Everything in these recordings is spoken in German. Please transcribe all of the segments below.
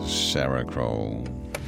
Sheryl Crow.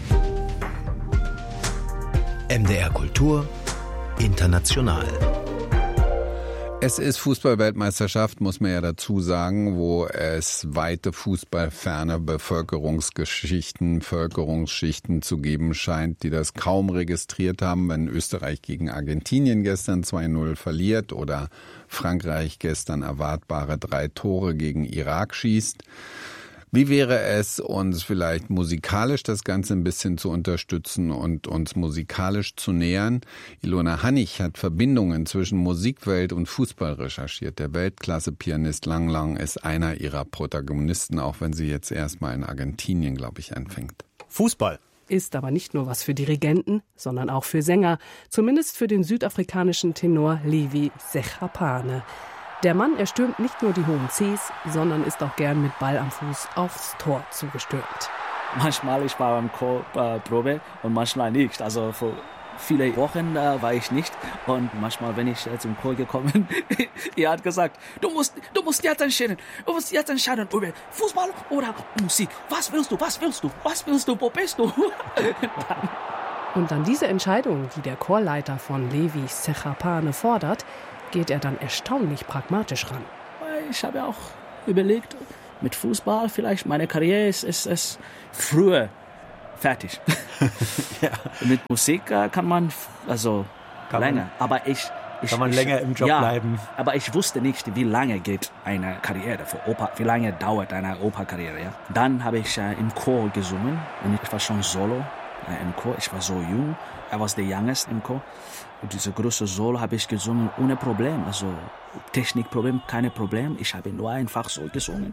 MDR Kultur International. Es ist Fußball-Weltmeisterschaft, muss man ja dazu sagen, wo es weite fußballferne Bevölkerungsschichten zu geben scheint, die das kaum registriert haben, wenn Österreich gegen Argentinien gestern 2-0 verliert oder Frankreich gestern erwartbare 3 Tore gegen Irak schießt. Wie wäre es, uns vielleicht musikalisch das Ganze ein bisschen zu unterstützen und uns musikalisch zu nähern? Ilona Hannig hat Verbindungen zwischen Musikwelt und Fußball recherchiert. Der Weltklasse-Pianist Lang Lang ist einer ihrer Protagonisten, auch wenn sie jetzt erstmal in Argentinien, glaube ich, anfängt. Fußball ist aber nicht nur was für Dirigenten, sondern auch für Sänger. Zumindest für den südafrikanischen Tenor Levi Sechapane. Der Mann erstürmt nicht nur die hohen Cs, sondern ist auch gern mit Ball am Fuß aufs Tor zugestürmt. Manchmal ich war beim Chorprobe und manchmal nicht. Also für viele Wochen war ich nicht. Und manchmal, wenn ich zum Chor gekommen bin, er hat gesagt, du musst jetzt entscheiden. Du musst jetzt entscheiden über Fußball oder Musik. Was willst du? Wo bist du? Und an diese Entscheidung, die der Chorleiter von Levi Sechapane fordert, geht er dann erstaunlich pragmatisch ran. Ich habe auch überlegt, mit Fußball vielleicht meine Karriere ist früher fertig. Ja. Mit Musik kann man länger. Aber kann man länger im Job bleiben. Aber ich wusste nicht, wie lange geht eine Karriere für Oper, wie lange dauert eine Operkarriere. Ja? Dann habe ich im Chor gesungen und ich war schon solo im Chor. Ich war so jung. I was the youngest im Chor. Und diese große Solo habe ich gesungen ohne Problem. Also Technikproblem, keine Problem. Ich habe nur einfach so gesungen.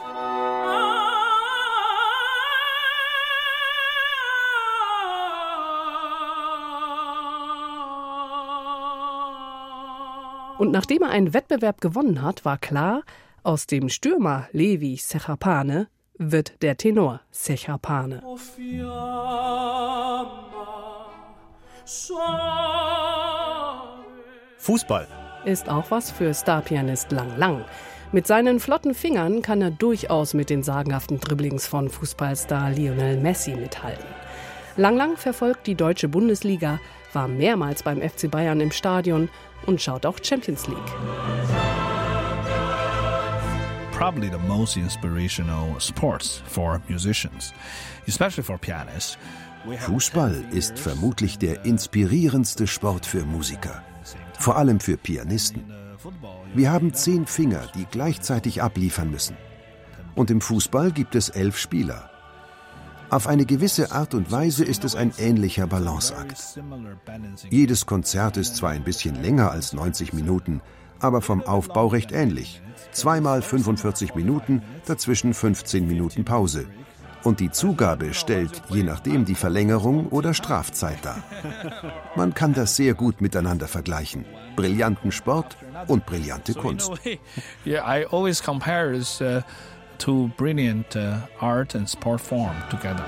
Und nachdem er einen Wettbewerb gewonnen hat, war klar, aus dem Stürmer Levi Sechapane wird der Tenor Sechapane. Fußball ist auch was für Starpianist Lang Lang. Mit seinen flotten Fingern kann er durchaus mit den sagenhaften Dribblings von Fußballstar Lionel Messi mithalten. Lang Lang verfolgt die deutsche Bundesliga, war mehrmals beim FC Bayern im Stadion und schaut auch Champions League. Probably the most inspirational sports for musicians, especially for pianists. Fußball ist vermutlich der inspirierendste Sport für Musiker, vor allem für Pianisten. Wir haben 10 Finger, die gleichzeitig abliefern müssen. Und im Fußball gibt es 11 Spieler. Auf eine gewisse Art und Weise ist es ein ähnlicher Balanceakt. Jedes Konzert ist zwar ein bisschen länger als 90 Minuten, aber vom Aufbau recht ähnlich. 2 × 45 Minuten, dazwischen 15 Minuten Pause. Und die Zugabe stellt je nachdem die Verlängerung oder Strafzeit dar. Man kann das sehr gut miteinander vergleichen. Brillanten Sport und brillante Kunst. Yeah, I always compare this to brilliant art and sport form together.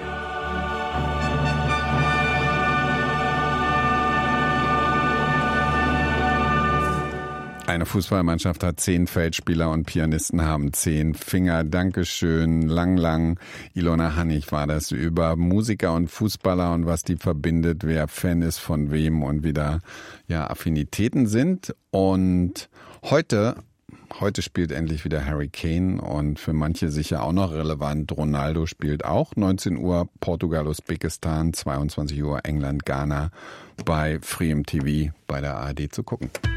Eine Fußballmannschaft hat 10 Feldspieler und Pianisten haben 10 Finger. Dankeschön, Lang Lang. Ilona Hannig war das über Musiker und Fußballer und was die verbindet, wer Fan ist von wem und wie da Affinitäten sind. Und heute spielt endlich wieder Harry Kane und für manche sicher auch noch relevant. Ronaldo spielt auch 19 Uhr Portugal, Usbekistan, 22 Uhr England, Ghana bei Free TV bei der ARD zu gucken.